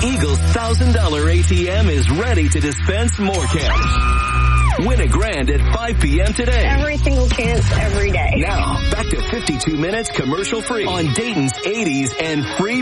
Eagle's $1,000 ATM is ready to dispense more cash. Win a grand at 5 p.m. today. Every single chance, every day. Now, back to 52 minutes commercial free on Dayton's 80s and free